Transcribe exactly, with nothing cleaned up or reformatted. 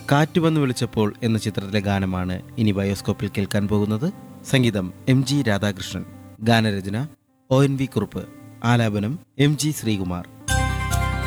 കാറ്റ് വന്നു വിളിച്ചപ്പോൾ എന്ന ചിത്രത്തിലെ ഗാനമാണ് ഇനി ബയോസ്കോപ്പിൽ കേൾക്കാൻ പോകുന്നത്. സംഗീതം എം ജി രാധാകൃഷ്ണൻ, ഗാനരചന ഒ എൻ വി കുറുപ്പ്, ആലാപനം എം ജി ശ്രീകുമാർ.